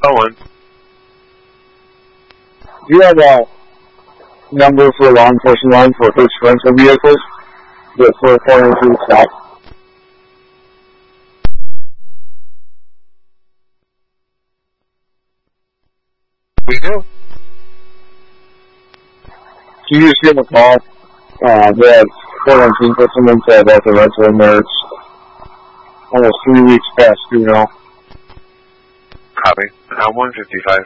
Owen. Do you have a number for a law enforcement line for first rental vehicles? That for 403 stop. We do. Can you just give them a call? They have 419 for someone said about the rental in there. It's almost 3 weeks past due now. Copy. 155.